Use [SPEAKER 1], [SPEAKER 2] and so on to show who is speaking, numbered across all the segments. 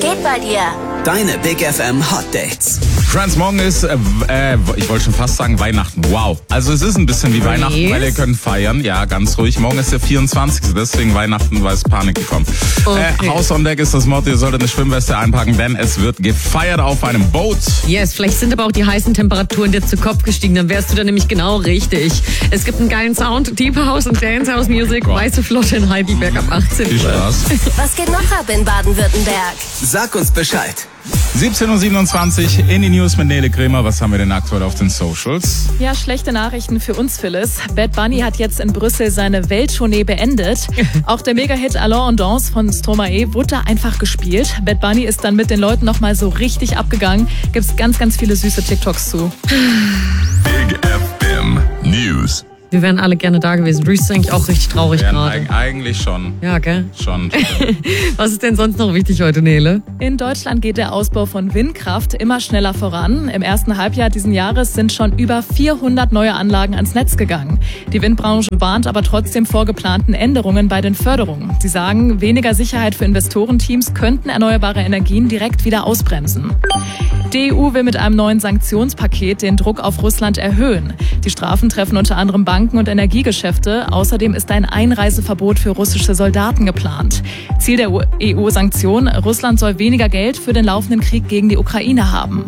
[SPEAKER 1] geht bei dir?
[SPEAKER 2] Deine Big FM Hot Dates.
[SPEAKER 3] Friends, morgen ist, ich wollte schon fast sagen Weihnachten. Wow. Also es ist ein bisschen wie Weihnachten, weil ihr könnt feiern. Ja, ganz ruhig. Morgen ist der 24. Deswegen Weihnachten, weil es Panik gekommen. Okay. Haus on Deck ist das Motto. Ihr solltet eine Schwimmweste einpacken, denn es wird gefeiert auf einem Boot.
[SPEAKER 4] Yes, vielleicht sind aber auch die heißen Temperaturen dir zu Kopf gestiegen. Dann wärst du da nämlich genau richtig. Es gibt einen geilen Sound, Deep House und Dance House Music. Weiße Flotte in Heidelberg ab 18 Uhr.
[SPEAKER 3] Viel Spaß.
[SPEAKER 1] Was geht noch ab in Baden-Württemberg?
[SPEAKER 2] Sag uns Bescheid.
[SPEAKER 3] 17.27 Uhr in die News mit Nele Kremer. Was haben wir denn aktuell auf den Socials?
[SPEAKER 5] Ja, schlechte Nachrichten für uns, Phyllis. Bad Bunny hat jetzt in Brüssel seine Welttournee beendet. Auch der Mega-Hit Allons und Danse von Stromae wurde da einfach gespielt. Bad Bunny ist dann mit den Leuten nochmal so richtig abgegangen. Gibt's ganz, ganz viele süße TikToks zu.
[SPEAKER 6] Big FM News.
[SPEAKER 4] Wir wären alle gerne da gewesen. Bruce ist eigentlich auch richtig traurig gerade.
[SPEAKER 3] Eigentlich schon.
[SPEAKER 4] Ja, gell?
[SPEAKER 3] Schon.
[SPEAKER 4] Was ist denn sonst noch wichtig heute, Nele?
[SPEAKER 5] In Deutschland geht der Ausbau von Windkraft immer schneller voran. Im ersten Halbjahr diesen Jahres sind schon über 400 neue Anlagen ans Netz gegangen. Die Windbranche warnt aber trotzdem vor geplanten Änderungen bei den Förderungen. Sie sagen, weniger Sicherheit für Investorenteams könnten erneuerbare Energien direkt wieder ausbremsen. Die EU will mit einem neuen Sanktionspaket den Druck auf Russland erhöhen. Die Strafen treffen unter anderem Banken und Energiegeschäfte. Außerdem ist ein Einreiseverbot für russische Soldaten geplant. Ziel der EU-Sanktionen: Russland soll weniger Geld für den laufenden Krieg gegen die Ukraine haben.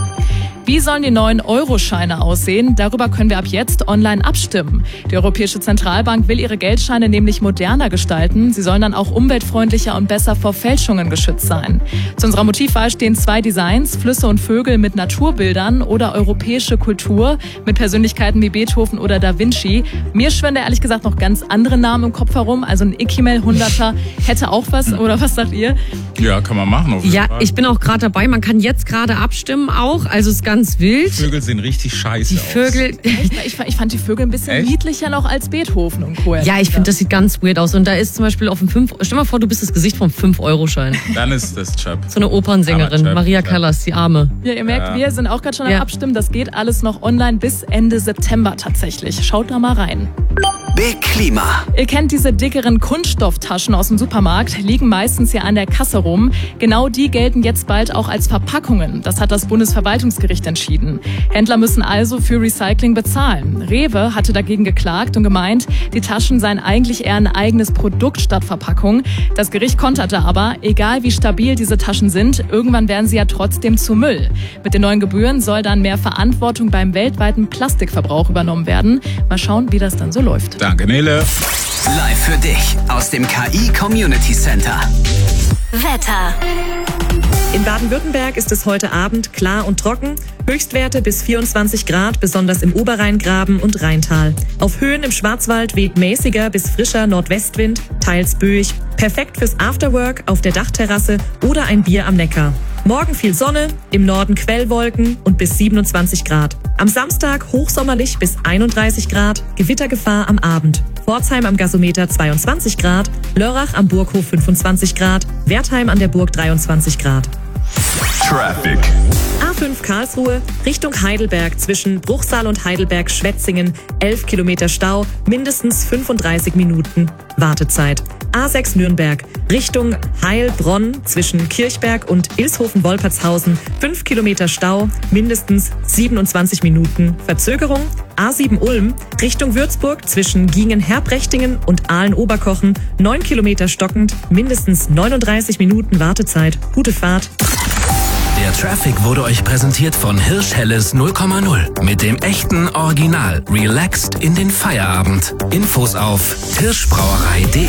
[SPEAKER 5] Wie sollen die neuen Euroscheine aussehen? Darüber können wir ab jetzt online abstimmen. Die Europäische Zentralbank will ihre Geldscheine nämlich moderner gestalten. Sie sollen dann auch umweltfreundlicher und besser vor Fälschungen geschützt sein. Zu unserer Motivwahl stehen 2 Designs: Flüsse und Vögel mit Naturbildern oder europäische Kultur mit Persönlichkeiten wie Beethoven oder Da Vinci. Mir schwören da ehrlich gesagt noch ganz andere Namen im Kopf herum. Also ein Ikimel 100er hätte auch was, oder was sagt ihr?
[SPEAKER 3] Ja, kann man machen. Auf jeden Fall.
[SPEAKER 4] Ich bin auch gerade dabei. Man kann jetzt gerade abstimmen auch. Also es ist ganz wild.
[SPEAKER 3] Die Vögel sehen richtig scheiße
[SPEAKER 4] Die Vögel.
[SPEAKER 5] Ich fand die Vögel ein bisschen niedlicher noch als Beethoven und Co.
[SPEAKER 4] Ja, ich finde, das sieht ganz weird aus. Und da ist zum Beispiel auf dem stell mal vor, du bist das Gesicht vom 5-Euro-Schein.
[SPEAKER 3] Dann ist das Chap.
[SPEAKER 4] So eine Opernsängerin,
[SPEAKER 3] Chap,
[SPEAKER 4] Maria Callas, die Arme.
[SPEAKER 5] Ja, ihr merkt, wir sind auch gerade schon am Abstimmen. Das geht alles noch online bis Ende September tatsächlich. Schaut da mal rein.
[SPEAKER 2] Big Klima.
[SPEAKER 5] Ihr kennt diese dickeren Kunststofftaschen aus dem Supermarkt, liegen meistens ja an der Kasse rum. Genau die gelten jetzt bald auch als Verpackungen. Das hat das Bundesverwaltungsgericht entschieden. Händler müssen also für Recycling bezahlen. Rewe hatte dagegen geklagt und gemeint, die Taschen seien eigentlich eher ein eigenes Produkt statt Verpackung. Das Gericht konterte aber, egal wie stabil diese Taschen sind, irgendwann werden sie ja trotzdem zu Müll. Mit den neuen Gebühren soll dann mehr Verantwortung beim weltweiten Plastikverbrauch übernommen werden. Mal schauen, wie das dann so läuft.
[SPEAKER 3] Danke, Nele.
[SPEAKER 2] Live für dich aus dem KI Community Center.
[SPEAKER 1] Wetter.
[SPEAKER 7] In Baden-Württemberg ist es heute Abend klar und trocken. Höchstwerte bis 24 Grad, besonders im Oberrheingraben und Rheintal. Auf Höhen im Schwarzwald weht mäßiger bis frischer Nordwestwind, teils böig. Perfekt fürs Afterwork auf der Dachterrasse oder ein Bier am Neckar. Morgen viel Sonne, im Norden Quellwolken und bis 27 Grad. Am Samstag hochsommerlich bis 31 Grad, Gewittergefahr am Abend. Pforzheim am Gasometer 22 Grad, Lörrach am Burghof 25 Grad, Wertheim an der Burg 23 Grad.
[SPEAKER 6] Traffic.
[SPEAKER 7] A5 Karlsruhe, Richtung Heidelberg zwischen Bruchsal und Heidelberg-Schwetzingen, 11 Kilometer Stau, mindestens 35 Minuten Wartezeit. A6 Nürnberg, Richtung Heilbronn zwischen Kirchberg und Ilshofen-Wolpertshausen, 5 Kilometer Stau, mindestens 27 Minuten Verzögerung. A7 Ulm, Richtung Würzburg zwischen Giengen-Herprechtingen und Aalen-Oberkochen, 9 Kilometer stockend, mindestens 39 Minuten Wartezeit. Gute Fahrt.
[SPEAKER 2] Der Traffic wurde euch präsentiert von Hirsch Helles 0,0 mit dem echten Original Relaxed in den Feierabend. Infos auf hirschbrauerei.de.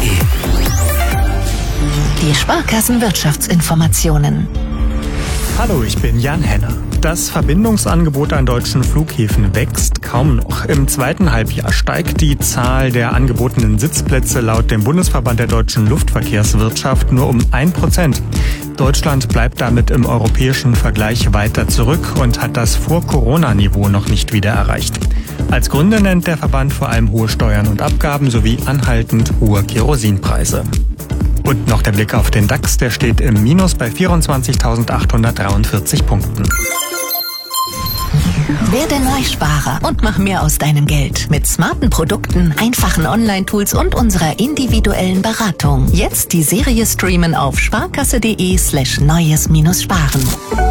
[SPEAKER 1] Die Sparkassen-Wirtschaftsinformationen.
[SPEAKER 8] Hallo, ich bin Jan Henner. Das Verbindungsangebot an deutschen Flughäfen wächst kaum noch. Im zweiten Halbjahr steigt die Zahl der angebotenen Sitzplätze laut dem Bundesverband der deutschen Luftverkehrswirtschaft nur um 1%. Deutschland bleibt damit im europäischen Vergleich weiter zurück und hat das Vor-Corona-Niveau noch nicht wieder erreicht. Als Gründe nennt der Verband vor allem hohe Steuern und Abgaben sowie anhaltend hohe Kerosinpreise. Und noch der Blick auf den DAX, der steht im Minus bei 24.843 Punkten.
[SPEAKER 9] Werde Neusparer und mach mehr aus deinem Geld. Mit smarten Produkten, einfachen Online-Tools und unserer individuellen Beratung. Jetzt die Serie streamen auf sparkasse.de/neues-sparen.